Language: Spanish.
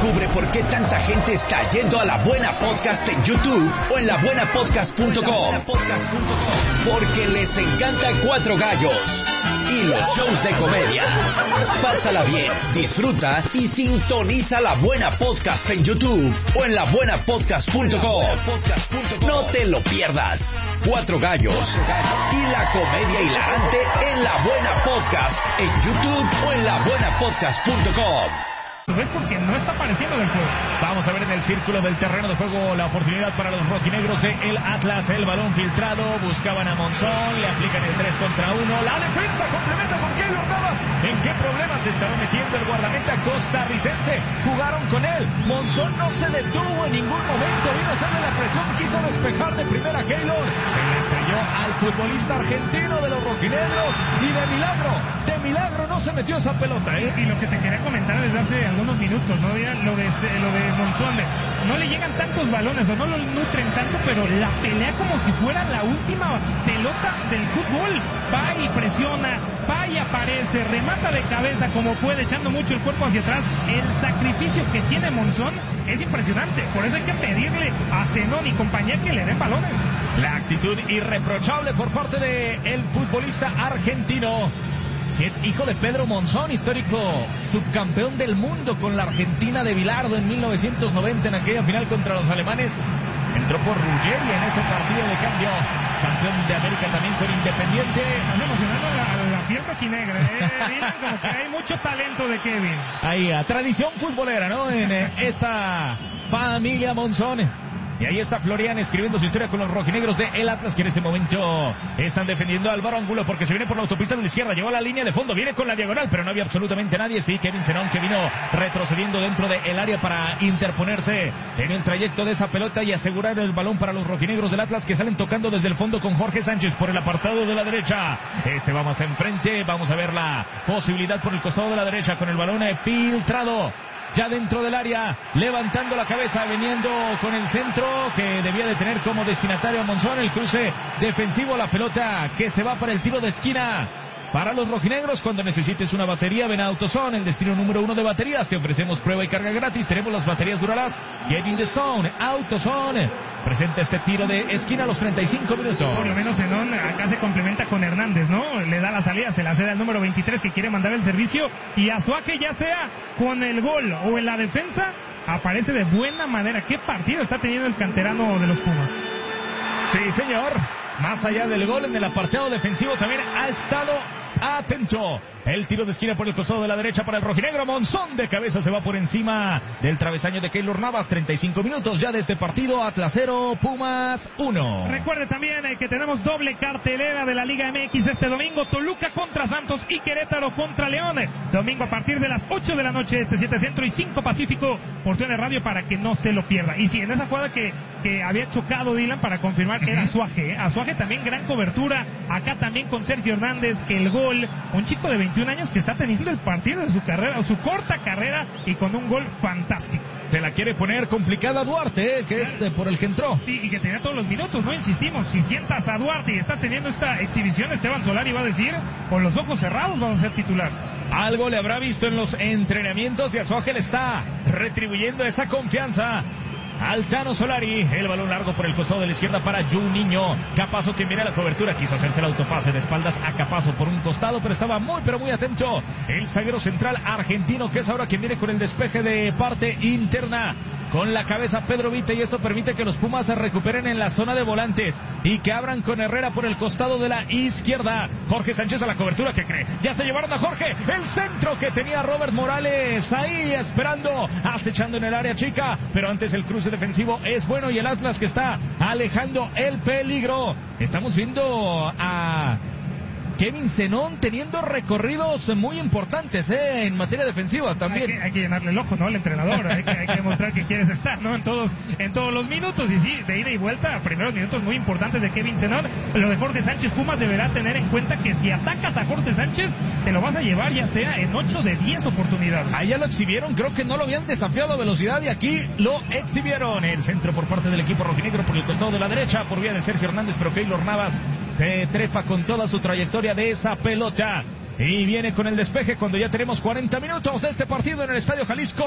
Descubre por qué tanta gente está yendo a La Buena Podcast en YouTube o en labuenapodcast.com. Porque les encanta Cuatro Gallos y los shows de comedia. Pásala bien, disfruta y sintoniza La Buena Podcast en YouTube o en labuenapodcast.com. No te lo pierdas. Cuatro Gallos y la comedia hilarante en La Buena Podcast en YouTube o en labuenapodcast.com. Es porque no está apareciendo del juego. Vamos a ver en el círculo del terreno de juego la oportunidad para los rojinegros de el Atlas. El balón filtrado, buscaban a Monzón, le aplican el 3 contra 1. La defensa complementa con Keylor Navas. ¿En qué problemas se estaba metiendo el guardameta costarricense? Jugaron con él. Monzón no se detuvo en ningún momento. Vino a hacerle la presión, quiso despejar de primera Keylor. Se le estrelló al futbolista argentino de los rojinegros y de milagro no se metió esa pelota, ¿eh? Y lo que te quería comentar desde hace algunos minutos, ¿no? Lo de Monzón, no le llegan tantos balones o no lo nutren tanto, pero la pelea como si fuera la última pelota del fútbol. Va y presiona, va y aparece, remata de cabeza como puede, echando mucho el cuerpo hacia atrás. El sacrificio que tiene Monzón es impresionante, por eso hay que pedirle a Zenón y compañía que le den balones. La actitud irreprochable por parte de el futbolista argentino, que es hijo de Pedro Monzón, histórico subcampeón del mundo con la Argentina de Bilardo en 1990 en aquella final contra los alemanes. Entró por Ruggeri en ese partido de cambio. Campeón de América también con Independiente. Están emocionando la fiel rojinegra, Miren como que hay mucho talento de Kevin. Ahí, a tradición futbolera, ¿no? En esta familia Monzón. Y ahí está Florian escribiendo su historia con los rojinegros de el Atlas, que en este momento están defendiendo a Álvaro Angulo porque se viene por la autopista de la izquierda, llegó a la línea de fondo, viene con la diagonal, pero no había absolutamente nadie. Sí, Kevin Zenón, que vino retrocediendo dentro del área para interponerse en el trayecto de esa pelota y asegurar el balón para los rojinegros del Atlas, que salen tocando desde el fondo con Jorge Sánchez por el apartado de la derecha. Vamos enfrente, vamos a ver la posibilidad por el costado de la derecha con el balón filtrado. Ya dentro del área, levantando la cabeza, veniendo con el centro que debía de tener como destinatario a Monzón. El cruce defensivo, la pelota que se va para el tiro de esquina. Para los rojinegros, cuando necesites una batería, ven a AutoZone, el destino número 1 de baterías. Te ofrecemos prueba y carga gratis. Tenemos las baterías Duralast. Get in the zone. AutoZone presenta este tiro de esquina a los 35 minutos. Por lo menos Zenón acá se complementa con Hernández, ¿no? Le da la salida, se la cede al número 23 que quiere mandar el servicio. Y Azuaje, ya sea con el gol o en la defensa, aparece de buena manera. ¿Qué partido está teniendo el canterano de los Pumas? Sí, señor. Más allá del gol, en el apartado defensivo también ha estado atento. El tiro de esquina por el costado de la derecha para el rojinegro. Monzón de cabeza se va por encima del travesaño de Keylor Navas. 35 minutos ya de este partido. Atlas 0, Pumas 1. Recuerde también que tenemos doble cartelera de la Liga MX este domingo. Toluca contra Santos y Querétaro contra León. Domingo a partir de las 8 de la noche, 7 Centro y 5 Pacífico, por TUDN Radio, para que no se lo pierda. Y sí, en esa jugada que había chocado Dylan, para confirmar, era Azuaje. Azuaje también gran cobertura. Acá también con Sergio Hernández, el gol. Un chico de 21 años que está teniendo el partido de su carrera, o su corta carrera, y con un gol fantástico. Se la quiere poner complicada Duarte, que es por el que entró. Sí, y que tenía todos los minutos, ¿no? Insistimos, si sientas a Duarte y estás teniendo esta exhibición, Esteban Solari va a decir, con los ojos cerrados vas a ser titular. Algo le habrá visto en los entrenamientos y Azuaje le está retribuyendo esa confianza al Tano Solari. El balón largo por el costado de la izquierda para Juninho. Capazo, que mira la cobertura, quiso hacerse el autopase de espaldas a Capazo por un costado, pero estaba muy pero muy atento el zaguero central argentino, que es ahora quien viene con el despeje de parte interna con la cabeza Pedro Vite, y eso permite que los Pumas se recuperen en la zona de volantes y que abran con Herrera por el costado de la izquierda. Jorge Sánchez a la cobertura, que cree, ya se llevaron a Jorge, el centro que tenía Robert Morales ahí esperando, acechando en el área chica, pero antes el cruce defensivo es bueno y el Atlas que está alejando el peligro. Estamos viendo a Kevin Zenón teniendo recorridos muy importantes en materia defensiva también. Hay que llenarle el ojo, ¿no? Al entrenador. Hay que demostrar que quieres estar, ¿no? En todos los minutos. Y sí, de ida y vuelta, primeros minutos muy importantes de Kevin Zenón. Lo de Jorge Sánchez, Pumas deberá tener en cuenta que si atacas a Jorge Sánchez, te lo vas a llevar ya sea en 8 de 10 oportunidades. Ahí ya lo exhibieron, creo que no lo habían desafiado a velocidad y aquí lo exhibieron. El centro por parte del equipo rojinegro por el costado de la derecha, por vía de Sergio Hernández, pero Keylor Navas se trepa con toda su trayectoria de esa pelota y viene con el despeje cuando ya tenemos 40 minutos de este partido en el Estadio Jalisco.